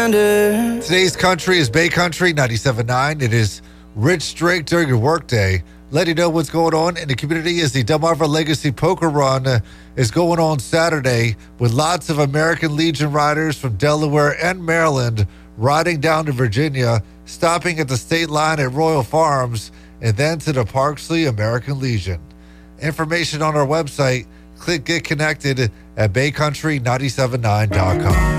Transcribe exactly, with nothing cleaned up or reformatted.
reminder. Today's country is Bay Country ninety-seven point nine. It is Rich Drake during your workday. Let you know what's going on in the community as the Delmarva Legacy Poker Run uh, is going on Saturday with lots of American Legion riders from Delaware and Maryland riding down to Virginia, stopping at the state line at Royal Farms, and then to the Parksley American Legion. Information on our website. Click Get Connected at bay country nine seven nine dot com.